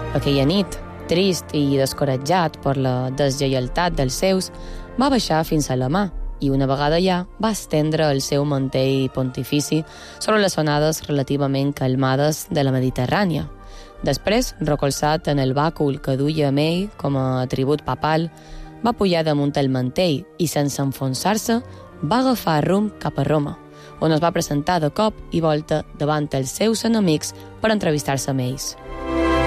Aquella nit, trist i descoratjat per la deslleialtat dels seus, va baixar fins a la mar i una vegada allà va estendre el seu mantell pontifici sobre les onades relativament calmades de la Mediterrània. Després, recolzat en el bàcul que duia amb ell com a atribut papal, va pujar damunt el mantell i, sense enfonsar-se, va agafar rumb cap a Roma, on es va presentar de cop i volta davant els seus enemics per entrevistar-se amb ells.